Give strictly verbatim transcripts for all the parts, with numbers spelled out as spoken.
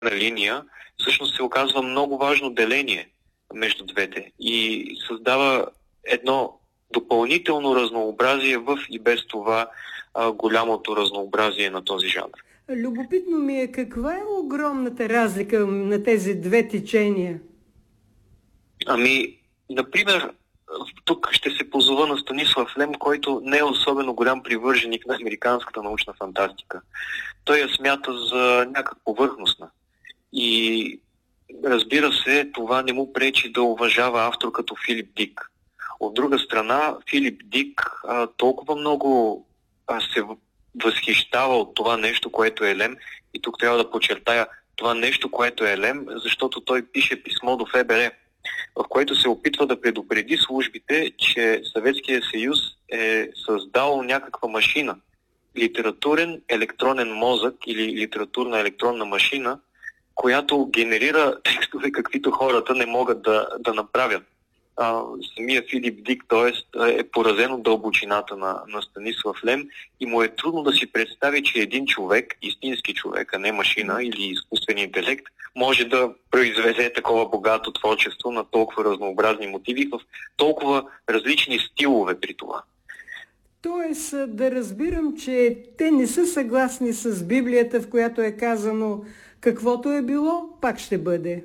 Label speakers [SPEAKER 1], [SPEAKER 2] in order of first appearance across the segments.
[SPEAKER 1] линия, всъщност се оказва много важно деление между двете и създава едно допълнително разнообразие в и без това а, голямото разнообразие на този жанр.
[SPEAKER 2] Любопитно ми е каква е огромната разлика на тези две течения?
[SPEAKER 1] Ами, например, тук ще се позова на Станислав Лем, който не е особено голям привърженик на американската научна фантастика. Той я смята за някак повърхностна. И разбира се, това не му пречи да уважава автор като Филип Дик. От друга страна, Филип Дик а, толкова много а, се възхищава от това нещо, което е Лем. И тук трябва да подчертая това нещо, което е Лем, защото той пише писмо до ФБР, в което се опитва да предупреди службите, че Съветския съюз е създал някаква машина, литературен електронен мозък или литературна електронна машина, която генерира текстове, каквито хората не могат да, да направят. А, самия Филип Дик, т.е. е поразен от дълбочината на, на Станислав Лем и му е трудно да си представи, че един човек, истински човек, а не машина или изкуствен интелект, може да произведе такова богато творчество на толкова разнообразни мотиви в толкова различни стилове при това.
[SPEAKER 2] Тоест да разбирам, че те не са съгласни с Библията, в която е казано каквото е било, пак ще бъде.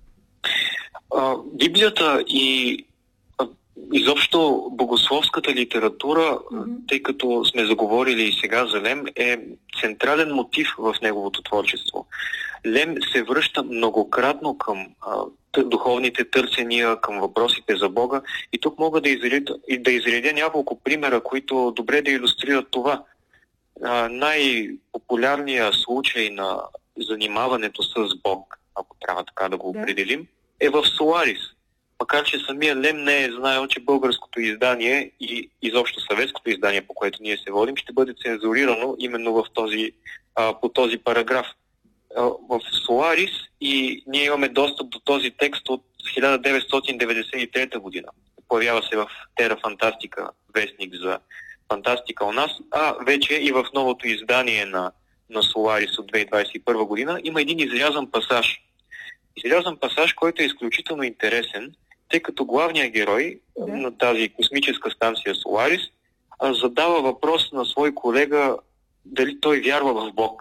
[SPEAKER 1] А, Библията и а, изобщо богословската литература, mm-hmm. тъй като сме заговорили и сега за Лем, е централен мотив в неговото творчество. Лем се връща многократно към а, духовните търсения, към въпросите за Бога и тук мога да изредя, да изредя няколко примера, които добре да илюстрират това. А, най-популярният случай на занимаването с Бог, ако трябва така да го да. определим, е в Соларис. Макар че самия Лем не е знаел, че българското издание и изобщо съветското издание, по което ние се водим, ще бъде цензурирано именно в този, а, по този параграф. А, в Соларис и ние имаме достъп до този текст от хиляда деветстотин деветдесет и трета година. Появява се в Тера Фантастика, вестник за фантастика у нас, а вече и в новото издание на, на Соларис от две хиляди двадесет и първа година има един изрязан пасаж. Изрязан пасаж, който е изключително интересен, тъй като главният герой да. на тази космическа станция Соларис задава въпрос на свой колега дали той вярва в Бог.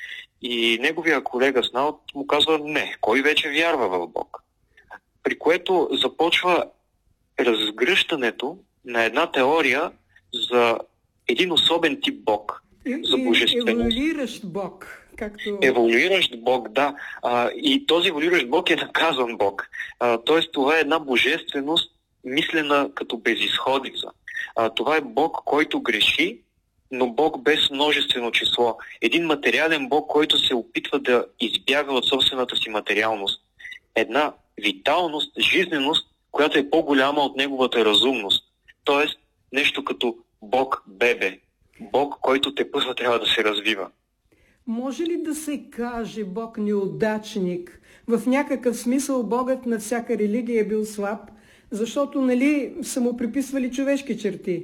[SPEAKER 1] И неговия колега Снаут му казва не, кой вече вярва в Бог. При което започва разгръщането на една теория за един особен тип Бог,
[SPEAKER 2] и,
[SPEAKER 1] за божественост.
[SPEAKER 2] Еволюиращ Бог. Както...
[SPEAKER 1] Еволюиращ Бог, да. А, и този еволюиращ Бог е наказан Бог. А, тоест това е една божественост, мислена като безизходица. А, това е Бог, който греши, но Бог без множествено число. Един материален Бог, който се опитва да избяга от собствената си материалност. Една виталност, жизненост, която е по-голяма от неговата разумност. Тоест нещо като Бог бебе. Бог, който тепърва трябва да се развива.
[SPEAKER 2] Може ли да се каже Бог неудачник? В някакъв смисъл Богът на всяка религия е бил слаб, защото, нали, са му приписвали човешки черти?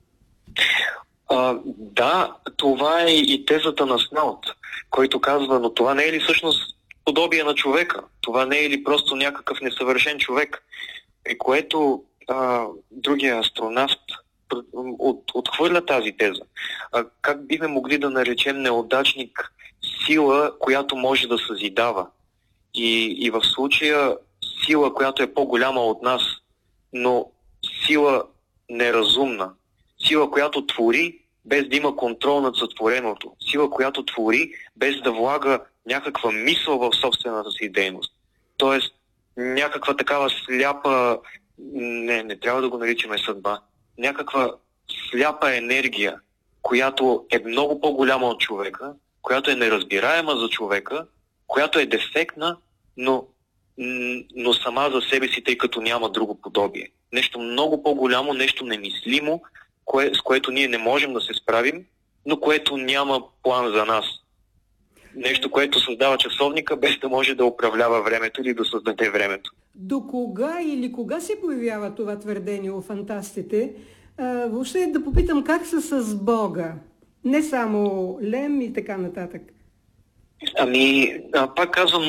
[SPEAKER 1] А, да, това е и тезата на Снаут, който казва, но това не е ли всъщност подобие на човека? Това не е ли просто някакъв несъвършен човек? При което а, другия астронавт От, отхвърля тази теза. А, как бихме могли да наречем неудачник сила, която може да съзидава? И, и в случая сила, която е по-голяма от нас, но сила неразумна. Сила, която твори без да има контрол над сътвореното. Сила, която твори без да влага някаква мисъл в собствената си дейност. Тоест някаква такава сляпа, не, не трябва да го наричаме съдба, някаква сляпа енергия, която е много по-голяма от човека, която е неразбираема за човека, която е дефектна, но, но сама за себе си, тъй като няма друго подобие. Нещо много по-голямо, нещо немислимо, кое, с което ние не можем да се справим, но което няма план за нас. Нещо, което създава часовника, без да може да управлява времето или да създаде времето.
[SPEAKER 2] До кога или кога се появява това твърдение у фантастите? А, въобще да попитам как са с Бога? Не само Лем и така нататък.
[SPEAKER 1] Ами, а, пак казвам,